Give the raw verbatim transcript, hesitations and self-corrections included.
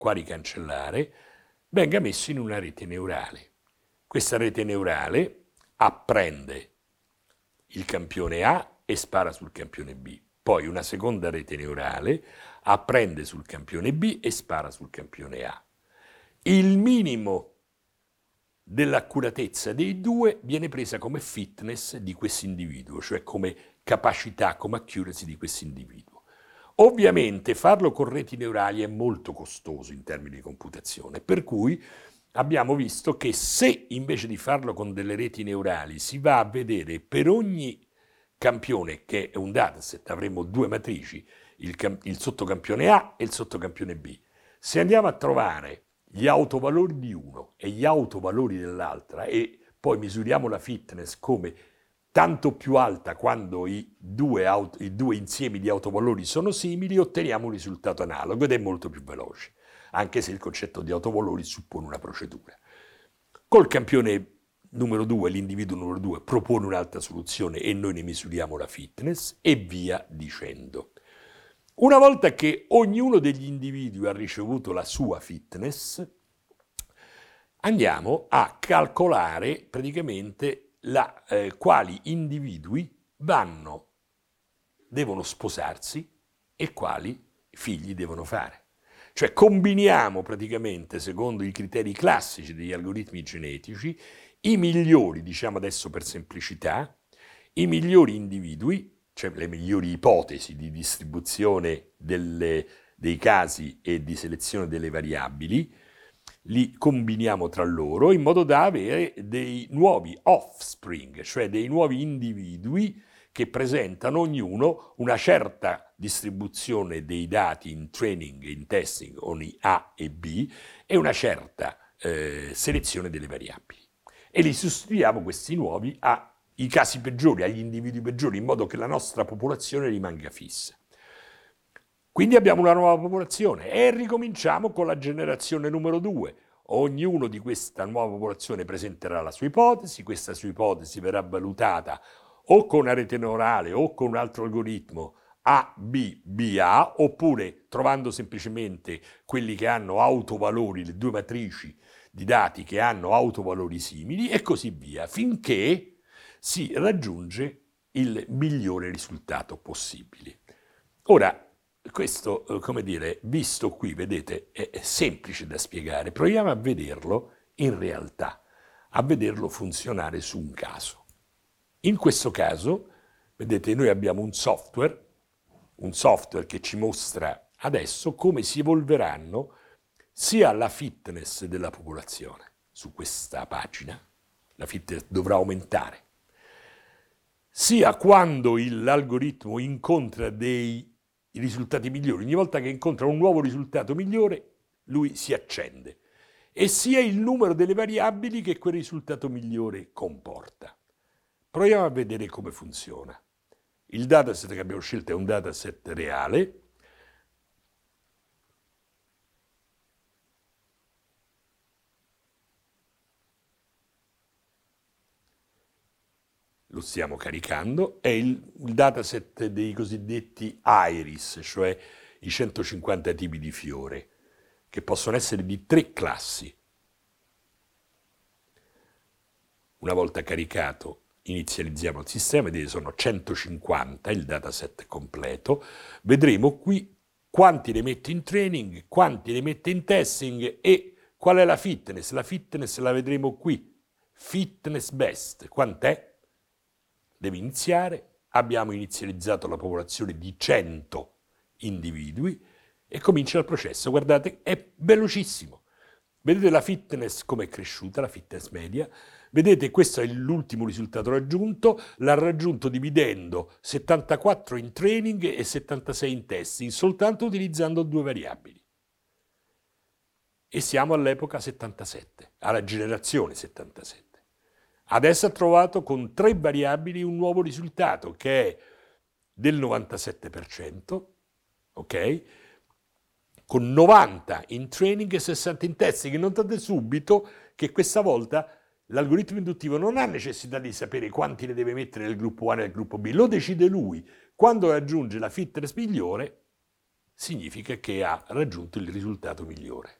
quali cancellare, venga messo in una rete neurale. Questa rete neurale apprende il campione A e spara sul campione B. Poi una seconda rete neurale apprende sul campione B e spara sul campione A. Il minimo dell'accuratezza dei due viene presa come fitness di questo individuo, cioè come capacità, come accuracy di questo individuo. Ovviamente farlo con reti neurali è molto costoso in termini di computazione, per cui abbiamo visto che se invece di farlo con delle reti neurali si va a vedere per ogni campione, che è un dataset, avremo due matrici, il, il sottocampione A e il sottocampione B. Se andiamo a trovare gli autovalori di uno e gli autovalori dell'altra e poi misuriamo la fitness come tanto più alta quando i due, auto, i due insiemi di autovalori sono simili, otteniamo un risultato analogo ed è molto più veloce, anche se il concetto di autovalori suppone una procedura. Col campione numero due, l'individuo numero due propone un'altra soluzione e noi ne misuriamo la fitness e via dicendo. Una volta che ognuno degli individui ha ricevuto la sua fitness, andiamo a calcolare praticamente la, eh, quali individui vanno, devono sposarsi e quali figli devono fare. Cioè combiniamo praticamente, secondo i criteri classici degli algoritmi genetici, i migliori, diciamo adesso per semplicità, i migliori individui, cioè le migliori ipotesi di distribuzione delle, dei casi e di selezione delle variabili, li combiniamo tra loro in modo da avere dei nuovi offspring, cioè dei nuovi individui che presentano ognuno una certa distribuzione dei dati in training e in testing, ogni A e B, e una certa eh, selezione delle variabili. E li sostituiamo questi nuovi ai casi peggiori, agli individui peggiori, in modo che la nostra popolazione rimanga fissa. Quindi abbiamo una nuova popolazione e ricominciamo con la generazione numero due. Ognuno di questa nuova popolazione presenterà la sua ipotesi, questa sua ipotesi verrà valutata o con una rete neurale o con un altro algoritmo A, B, B, A, oppure trovando semplicemente quelli che hanno autovalori, le due matrici di dati che hanno autovalori simili e così via, finché si raggiunge il migliore risultato possibile. Ora, questo, come dire, visto qui, vedete, è semplice da spiegare. Proviamo a vederlo in realtà, a vederlo funzionare su un caso. In questo caso, vedete, noi abbiamo un software, un software che ci mostra adesso come si evolveranno sia la fitness della popolazione su questa pagina, la fitness dovrà aumentare, sia quando l'algoritmo incontra dei risultati migliori, ogni volta che incontra un nuovo risultato migliore, lui si accende, e sia il numero delle variabili che quel risultato migliore comporta. Proviamo a vedere come funziona. Il dataset che abbiamo scelto è un dataset reale. Lo stiamo caricando, è il, il dataset dei cosiddetti iris, cioè i centocinquanta tipi di fiore, che possono essere di tre classi. Una volta caricato, inizializziamo il sistema, vedete sono centocinquanta, il dataset completo. Vedremo qui quanti ne mette in training, quanti ne mette in testing e qual è la fitness. La fitness la vedremo qui, fitness best, quant'è? Deve iniziare, abbiamo inizializzato la popolazione di cento individui e comincia il processo. Guardate, è velocissimo. Vedete la fitness come è cresciuta, la fitness media. Vedete, questo è l'ultimo risultato raggiunto, l'ha raggiunto dividendo settantaquattro in training e settantasei in testing, soltanto utilizzando due variabili. E siamo all'epoca settantasette, alla generazione settantasette. Adesso ha trovato con tre variabili un nuovo risultato che è del novantasette per cento, ok? Con novanta in training e sessanta in testing. Notate subito che questa volta l'algoritmo induttivo non ha necessità di sapere quanti ne deve mettere nel gruppo A e nel gruppo B, lo decide lui. Quando raggiunge la fitness migliore significa che ha raggiunto il risultato migliore.